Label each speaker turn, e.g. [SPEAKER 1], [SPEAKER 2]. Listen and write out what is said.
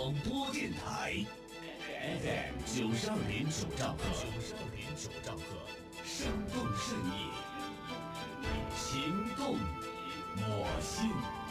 [SPEAKER 1] 广播电台 FM92.9兆赫，生动盛意，情动我心。